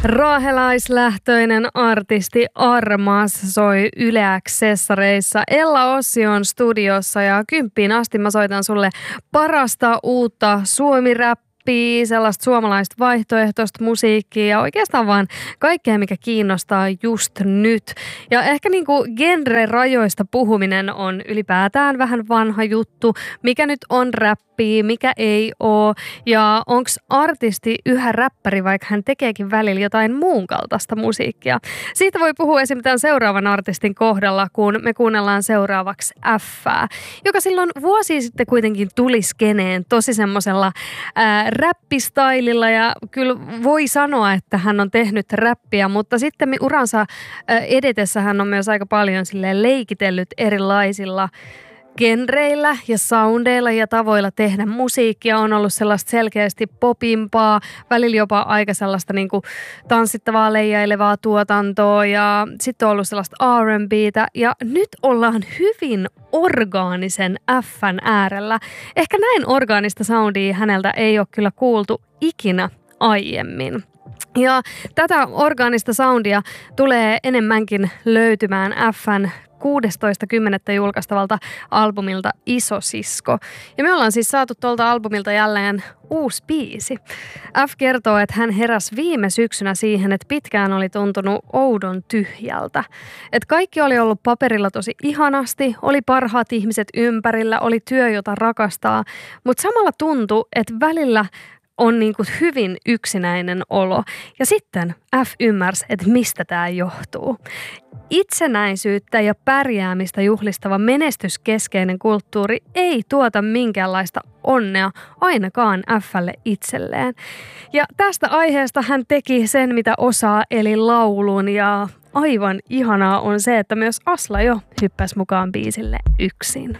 Raahelaislähtöinen artisti Armas soi Yle X-sessareissa. Ella Ossi on studiossa ja 10 asti mä soitan sulle parasta uutta suomi-räppiä, sellaista suomalaista vaihtoehtoista musiikkia ja oikeastaan vaan kaikkea, mikä kiinnostaa just nyt. Ja ehkä niinku genre-rajoista puhuminen on ylipäätään vähän vanha juttu. Mikä nyt on räppiä, mikä ei oo. Ja onks artisti yhä räppäri, vaikka hän tekeekin välillä jotain muun kaltaista musiikkia. Siitä voi puhua esimerkiksi tämän seuraavan artistin kohdalla, kun me kuunnellaan seuraavaksi F:ää, joka silloin vuosia sitten kuitenkin tuli skeneen tosi semmosella räppistaililla ja kyllä voi sanoa, että hän on tehnyt räppiä, mutta sitten uransa edetessä hän on myös aika paljon silleen leikitellyt erilaisilla genreillä ja soundeilla ja tavoilla tehdä musiikkia. On ollut sellaista selkeästi popimpaa, välillä jopa aika sellaista niinku tanssittavaa, leijailevaa tuotantoa ja sitten on ollut sellaista R&B:tä ja nyt ollaan hyvin orgaanisen F:n äärellä. Ehkä näin orgaanista soundia häneltä ei ole kyllä kuultu ikinä aiemmin. Ja tätä orgaanista soundia tulee enemmänkin löytymään F:n 16.10. julkaistavalta albumilta Iso Sisko. Ja me ollaan siis saatu tuolta albumilta jälleen uusi biisi. F kertoo, että hän heräsi viime syksynä siihen, että pitkään oli tuntunut oudon tyhjältä. Että kaikki oli ollut paperilla tosi ihanasti, oli parhaat ihmiset ympärillä, oli työ, jota rakastaa, mutta samalla tuntui, että välillä on niin kuin hyvin yksinäinen olo. Ja sitten F ymmärsi, että mistä tämä johtuu. Itsenäisyyttä ja pärjäämistä juhlistava menestyskeskeinen kulttuuri ei tuota minkäänlaista onnea ainakaan F:lle itselleen. Ja tästä aiheesta hän teki sen, mitä osaa, eli laulun. Ja aivan ihanaa on se, että myös Asla jo hyppäsi mukaan biisille yksin.